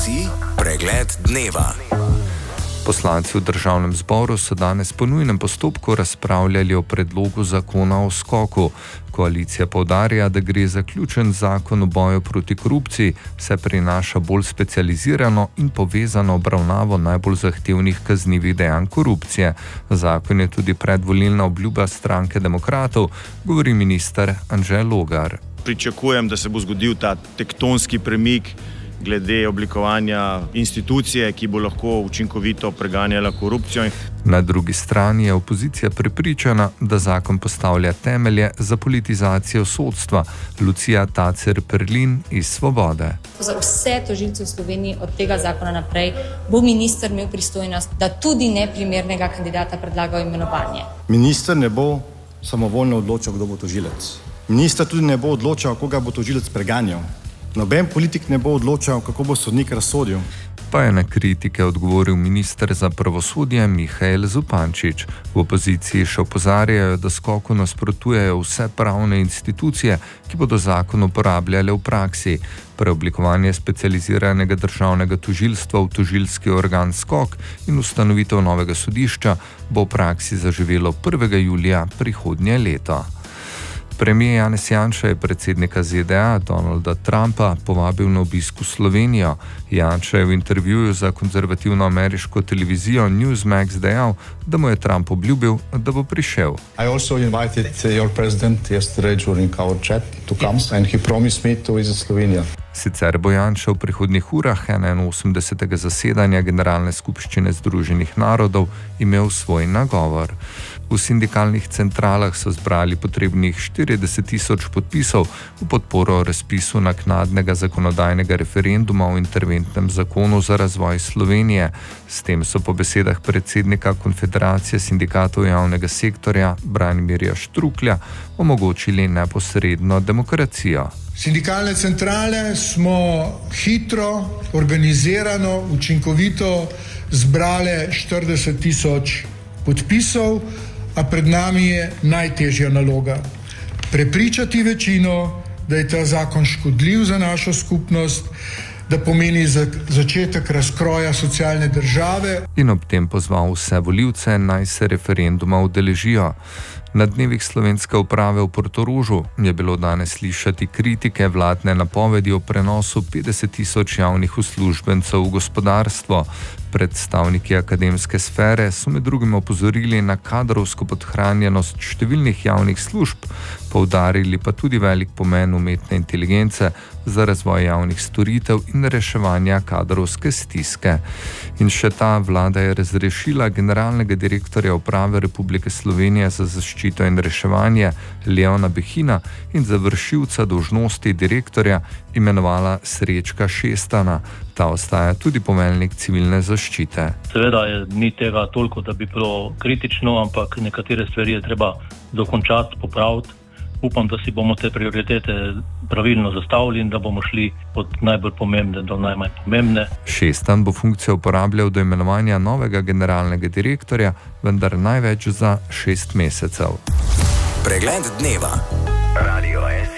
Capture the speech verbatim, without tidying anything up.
si pregled dneva. Poslanci v državnem zboru so danes po nujnem postopku razpravljali o predlogu zakona o skoku. Koalicija poudarja, da gre za ključen zakon o boju proti korupciji, saj prinaša bolj specializirano in povezano obravnavo najbolj zahtevnih kaznivih dejanj korupcije. Zakon je tudi predvolilna obljuba Stranke demokratov, govori minister Anže Logar. Pričakujem, da se bo zgodil ta tektonski premik glede oblikovanja institucije, ki bo lahko učinkovito preganjala korupcijo. Na drugi strani je opozicija prepričana, da zakon postavlja temelje za politizacijo sodstva. Lucija Tacer-Perlin iz Svobode. Za vse tožilce v Sloveniji od tega zakona naprej bo minister imel pristojnost, da tudi neprimernega kandidata predlaga v imenovanje. Minister ne bo samovoljno odločal, kdo bo tožilec. Minister tudi ne bo odločal, koga bo tožilec preganjal. Noben politik ne bo odločal, kako bo sodnik razsodil. Pa je na kritike odgovoril minister za pravosodje Mihael Zupančič. V opoziciji še opozarjajo, da skoku nasprotujejo vse pravne institucije, ki bodo zakon uporabljale v praksi. Preoblikovanje specializiranega državnega tožilstva v tožilski organ Skok in ustanovitev novega sodišča bo v praksi zaživelo prvega julija prihodnje leto. Premier Janez Janša je predsednika Z D A Donalda Trumpa povabil na obisk v Slovenijo. Janša je v intervjuju za konzervativno ameriško televizijo Newsmax dejal, da mu je Trump obljubil, da bo prišel. I also invited your president yesterday during our chat to come and he promised me to visit Slovenia. Sicer bo Janša v prihodnjih urah enainosemdesetega zasedanja Generalne skupščine Združenih narodov imel svoj nagovor. V sindikalnih centralah so zbrali potrebnih štirideset tisoč podpisov v podporo razpisu naknadnega zakonodajnega referenduma o interventnem zakonu za razvoj Slovenije. S tem so po besedah predsednika Konfederacije sindikatov javnega sektorja Branimirja Štruklja omogočili neposredno demokracijo. Sindikalne centrale smo hitro, organizirano, učinkovito zbrale štirideset tisoč podpisov, a pred nami je najtežja naloga. Prepričati večino, da je ta zakon škodljiv za našo skupnost, da pomeni za začetek razkroja socialne države. In ob tem pozval vse volivce, naj se referenduma udeležijo. Na dnevih slovenske uprave v Portorožu je bilo danes slišati kritike vladne napovedi o prenosu petdeset tisoč javnih uslužbencev v gospodarstvo. Predstavniki akademske sfere so med drugim opozorili na kadrovsko podhranjenost številnih javnih služb, poudarili pa tudi velik pomen umetne inteligence za razvoj javnih storitev in reševanja kadrovske stiske. In še ta vlada je razrešila generalnega direktorja Uprave Republike Slovenije za zaščito in reševanje Leona Behina in za vršilca dolžnosti direktorja imenovala Srečka Šestana. Ta ostaja tudi poveljnik civilne zaščite. Seveda je, ni tega toliko, da bi bilo kritično, ampak nekatere stvari je treba dokončati, popraviti. Upam, da si bomo te prioritete pravilno zastavili in da bomo šli od najbolj pomembne do najmanj pomembne. Šestan bo funkcijo uporabljal do imenovanja novega generalnega direktorja, vendar največ za šest mesecev. Pregled dneva. Radio